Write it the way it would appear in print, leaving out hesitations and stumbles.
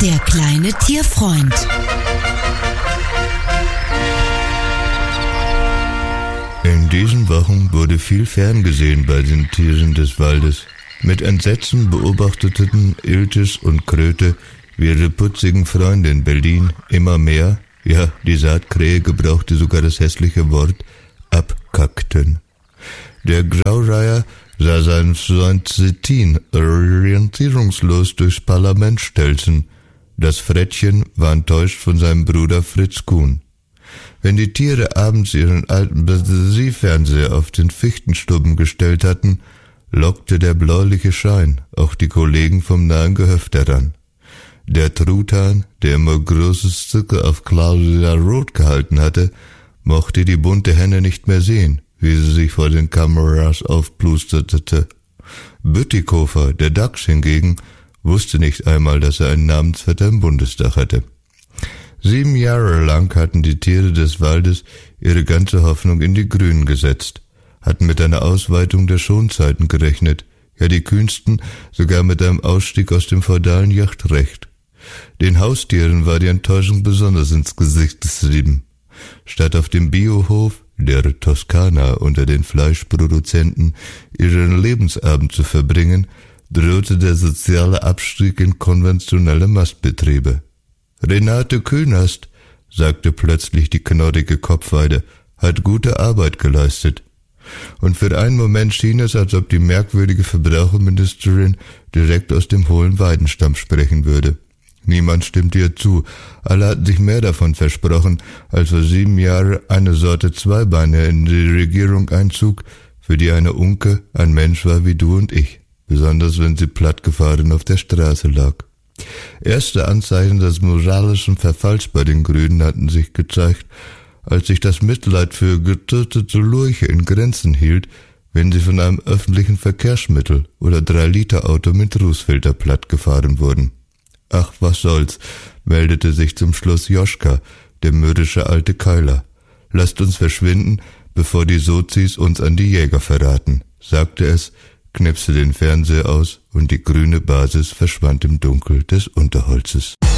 Der kleine Tierfreund. In diesen Wochen wurde viel ferngesehen bei den Tieren des Waldes. Mit Entsetzen beobachteten Iltis und Kröte, wie ihre putzigen Freunde in Berlin, immer mehr, ja, die Saatkrähe gebrauchte sogar das hässliche Wort, abkackten. Der Graureiher sah seinen Freund Stettin orientierungslos durchs Parlament stelzen. Das Frettchen war enttäuscht von seinem Bruder Fritz Kuhn. Wenn die Tiere abends ihren alten Fernseher auf den Fichtenstubben gestellt hatten, lockte der bläuliche Schein auch die Kollegen vom nahen Gehöft heran. Der Truthahn, der immer großes Zucker auf Claudia Roth gehalten hatte, mochte die bunte Henne nicht mehr sehen, wie sie sich vor den Kameras aufplusterte. Bütikofer, der Dachs hingegen, wusste nicht einmal, dass er einen Namensvetter im Bundestag hatte. 7 Jahre lang hatten die Tiere des Waldes ihre ganze Hoffnung in die Grünen gesetzt, hatten mit einer Ausweitung der Schonzeiten gerechnet, ja die kühnsten sogar mit einem Ausstieg aus dem feudalen Jagdrecht. Den Haustieren war die Enttäuschung besonders ins Gesicht geschrieben. Statt auf dem Biohof, der Toskana unter den Fleischproduzenten, ihren Lebensabend zu verbringen, drohte der soziale Abstieg in konventionelle Mastbetriebe. Renate Künast, sagte plötzlich die knorrige Kopfweide, hat gute Arbeit geleistet. Und für einen Moment schien es, als ob die merkwürdige Verbraucherministerin direkt aus dem hohlen Weidenstamm sprechen würde. Niemand stimmte ihr zu. Alle hatten sich mehr davon versprochen, als vor 7 Jahren eine Sorte Zweibeiner in die Regierung einzog, für die eine Unke ein Mensch war wie du und ich, besonders wenn sie plattgefahren auf der Straße lag. Erste Anzeichen des moralischen Verfalls bei den Grünen hatten sich gezeigt, als sich das Mitleid für getötete Lurche in Grenzen hielt, wenn sie von einem öffentlichen Verkehrsmittel oder 3-Liter-Auto mit Rußfilter plattgefahren wurden. Ach, was soll's, meldete sich zum Schluss Joschka, der mürrische alte Keiler. Lasst uns verschwinden, bevor die Sozis uns an die Jäger verraten, sagte es, knipste den Fernseher aus und die grüne Basis verschwand im Dunkel des Unterholzes.